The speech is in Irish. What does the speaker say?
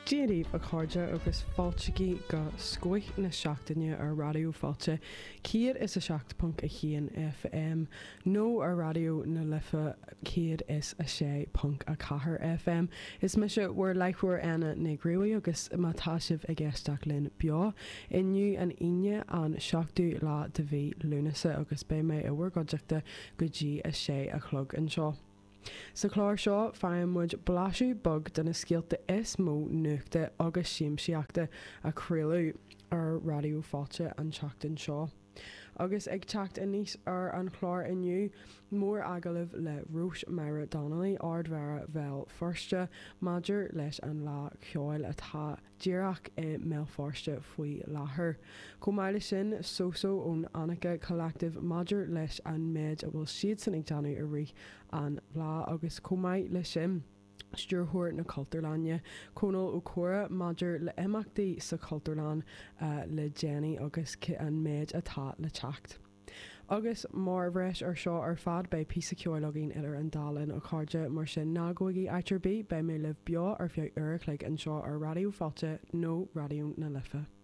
Díríomh a cháde agus fáilteaí go scoith na seachtaine ar radio fáilte. Céad is a 7.1 FM, nó ar radio na lifa céad is a 6.4 FM. Is me se bhfuair leithúir ana na gréí agus mátá sibh a gceisteach linn beo. Inniu an aine an seachtú lá de bhí lúnasa agus bé mé a bhfuair goideachta go dtí a 6 o'clock an seo. Sa chláir seo fearmmuid blaisiú bug den na scialta is mó nuachta agus siamsaíochta a chréalú ar radio fáilte an teachtain seo. Agus ag teacht in níos ar an chláir inniu mór agalah le Rois Mara Donnelly ardmhara bheal firste maidir leis an lá cheáil atá díreach I méalfáiste faoi láthair. Comáile sin sósó ón Annica Collective maidir leis an méid a bhfuil siad san ag deanú a rí an bhlá agus comáid le sin. Stúrthóir na Cultarlanne, Conal ó Cora maidir le imachtaí sa Cultarlan le Jenny agus an méid atá le teacht. Agus mar bhreis ar seo ar fad bei pí ceolagin ar an dálan ó cháde mar sin nágóigi aitribbí bei mé libh beo ar bheith uirich le an seo ar radio fáilte nó radio na lifa.